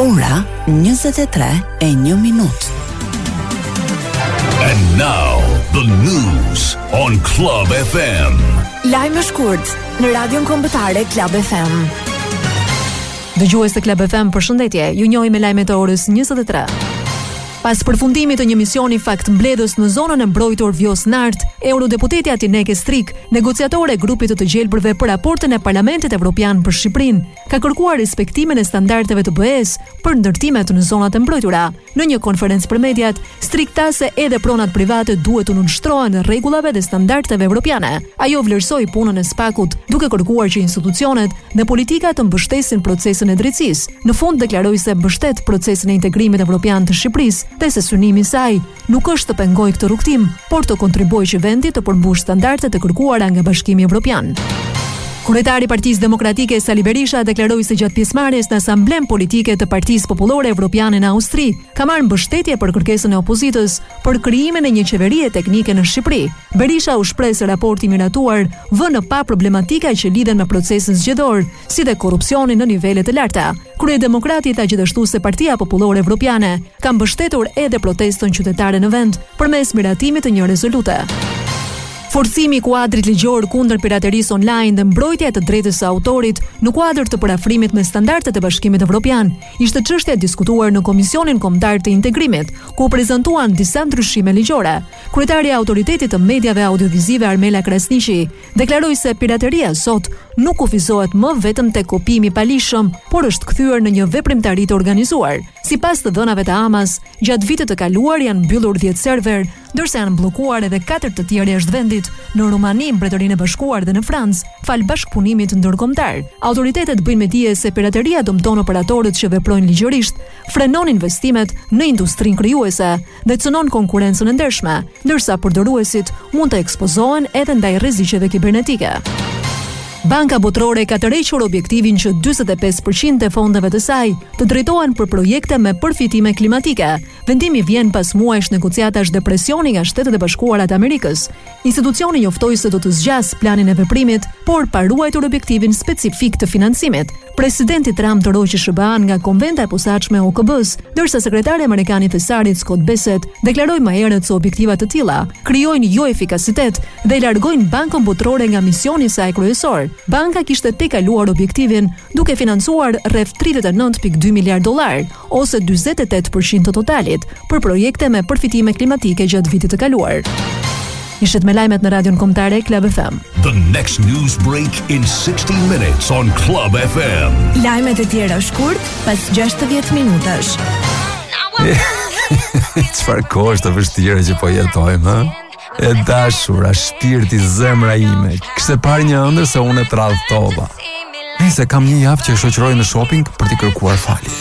Ora 23:01. And now the news on Club FM. Lajme shkurt në Radion Kombëtare Club FM. Dëgjues të Club FM, përshëndetje. Ju njohim me lajmet e orës 23. Pas përfundimit të një misioni faktmbledhës në zonën e mbrojtur Vjos Nart, eurodeputeti Atineke Strik, negociatore e grupit të gjelbërve për raportin e Parlamentit Evropian për Shqipërinë, ka kërkuar respektimin e standardeve të BE-s për ndërtimet në zonat e mbrojtura. Në një konferencë për mediat, Strik tha se edhe pronat private duhet të nënshtrohen rregullave dhe standardeve evropiane. Ajo vlerësoi punën e SPAK-ut, duke kërkuar që institucionet dhe politikat të mbështesin procesin e drejtësisë. Në fund deklaroi se mbështet procesin e integrimit evropian të Shqipërisë, dhe se synimi i saj nuk është të pengojë këtë rrugtim, por të kontribuojë që vendi të përmbushë standardet e kërkuara nga Bashkimi Evropian. Kryetari i Partisë Demokratike Sali Berisha deklaroi se gjatë pjesëmarrjes në Asamblen Politike të Partisë Popullore Evropiane në Austri, ka marrë mbështetje për kërkesën e opozitës për krijimin e një qeverie teknike në Shqipëri. Berisha u shpreh se raporti i miratuar vën në pa problematika që lidhen me procesin zgjedhor, si dhe korrupsionin në nivele të larta. Kryedemokrati tha gjithashtu se Partia Popullore Evropiane ka mbështetur edhe protestën qytetare në vend përmes miratimit të një rezolute. Forcimi i kuadrit ligjor kundër piraterisë online dhe mbrojtja e të drejtës së autorit në kuadër të parafrimit me standardet e Bashkimit Evropian ishte çështja e diskutuar në Komisionin Kombëtar të Integrimit, ku u prezantuan disa ndryshime ligjore. Kryetari i Autoritetit të Mediave Audiovizive Armela Krasniqi deklaroi se pirateria sot nuk kufizohet më vetëm tek kopimi i palishëm, por është kthyer në një veprimtari të organizuar. Sipas të dhënave të Amas, gjatë vitit të kaluar janë mbyllur 10 server, ndërsa janë bllokuar edhe 4 të tjerë jashtë vendit, në Rumani, Mbretërinë e Bashkuar dhe në Francë, fal bashkëpunimit ndërkombëtar. Autoritetet bëjnë me dije se pirateria dëmton operatorët që veprojnë ligjërisht, frenon investimet në industrinë krijuese dhe cënon konkurrencën e ndershme, ndërsa përdoruesit mund të ekspozohen edhe ndaj rreziqeve kibernetike. Banka Botërore ka tërhequr objektivin që 45% e fondeve të saj të drejtohen për projekte me përfitime klimatike. Vendimi vjen pas muajsh negociatash dhe presioni nga Shtetet e Bashkuara të Amerikës. Institucioni njoftoi se do të zgjas planin e veprimit, por pa ruajtur objektivin specifik të financimit. Presidenti Trump tërhoqi SBA-n nga konventa e posaçme e OKB-s, ndërsa sekretari amerikan i Thesarit Scott Bessent deklaroi më herët se objektiva të tilla krijojnë jo efikasitet dhe i largojnë Bankën Botërore nga misioni i saj kryesor. Banka kishte tejkaluar objektivin duke financuar rreth $39.2 miliardë, ose 48% të totalit, për projekte me përfitime klimatike gjatë vitit të kaluar. Ishit me lajmet në Radion Kombëtare Club FM. The next news break in 60 minutes on Club FM. Lajmet e tjera shkurt pas 60 minutash. Çfarë kohë është e vështirë që po jetojmë, ha? E dashura, shpirti, zemra ime, kishte parë një ëndër se unë e tradhtova. Nëse kam një javë që shoqëroj në shopping për t'i kërkuar falje.